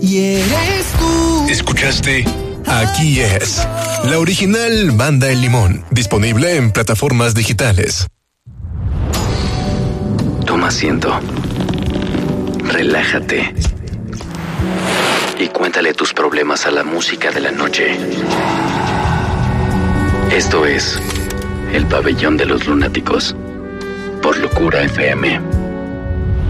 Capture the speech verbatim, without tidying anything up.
Y eres tú. ¿Escuchaste? Aquí es la original Banda El Limón, disponible en plataformas digitales. Toma asiento. Relájate. Y cuéntale tus problemas a la música de la noche. Esto es El Pabellón de los Lunáticos, por Locura F M.